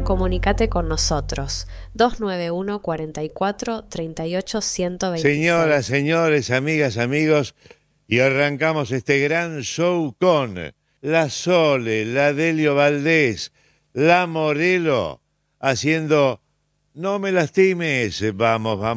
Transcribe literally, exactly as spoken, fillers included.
comunícate con nosotros. dos nueve uno, cuatro cuatro, tres ocho, uno dos seis. Señoras, señores, amigas, amigos, y arrancamos este gran show con la Sole, la Delio Valdés, la Morelo, haciendo No me lastimes. Vamos, vamos.